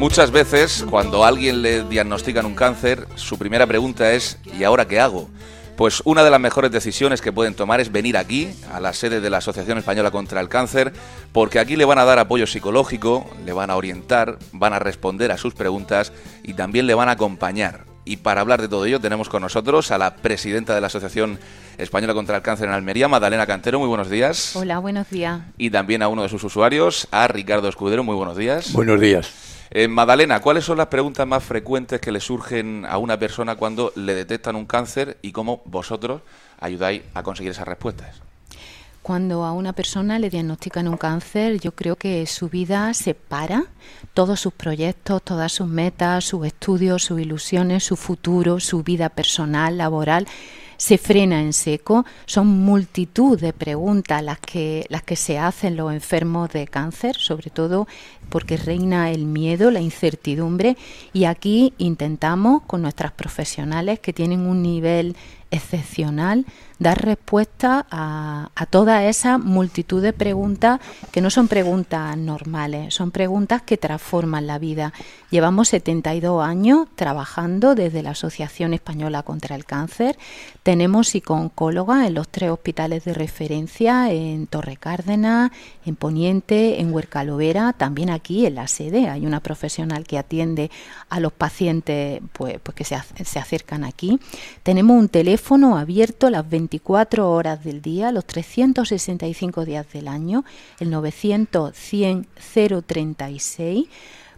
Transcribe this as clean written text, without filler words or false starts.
Muchas veces, cuando a alguien le diagnostican un cáncer, su primera pregunta es ¿y ahora qué hago? Pues una de las mejores decisiones que pueden tomar es venir aquí, a la sede de la Asociación Española contra el Cáncer, porque aquí le van a dar apoyo psicológico, le van a orientar, van a responder a sus preguntas y también le van a acompañar. Y para hablar de todo ello tenemos con nosotros a la presidenta de la Asociación Española contra el Cáncer en Almería, Madalena Cantero. Muy buenos días. Hola, buenos días. Y también a uno de sus usuarios, a Ricardo Escudero. Muy buenos días. Buenos días. Madalena, ¿cuáles son las preguntas más frecuentes que le surgen a una persona cuando le detectan un cáncer y cómo vosotros ayudáis a conseguir esas respuestas? Cuando a una persona le diagnostican un cáncer, yo creo que su vida se para, todos sus proyectos, todas sus metas, sus estudios, sus ilusiones, su futuro, su vida personal, laboral, se frena en seco. Son multitud de preguntas las que se hacen los enfermos de cáncer, sobre todo porque reina el miedo, la incertidumbre, y aquí intentamos con nuestras profesionales que tienen un nivel excepcional dar respuesta a toda esa multitud de preguntas que no son preguntas normales, son preguntas que transforman la vida. Llevamos 72 años trabajando desde la Asociación Española contra el Cáncer. Tenemos psico-oncólogas en los 3 hospitales de referencia, en Torrecárdenas, en Poniente, en Huercalovera, también aquí en la sede. Hay una profesional que atiende a los pacientes pues que se acercan aquí. Tenemos un teléfono abierto las 24 horas del día, los 365 días del año, el 900 100 036,